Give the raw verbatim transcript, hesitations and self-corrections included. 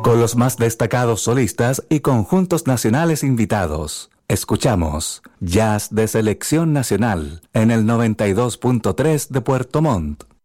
con los más destacados solistas y conjuntos nacionales invitados. Escuchamos Jazz de Selección Nacional en el noventa y dos punto tres de Puerto Montt.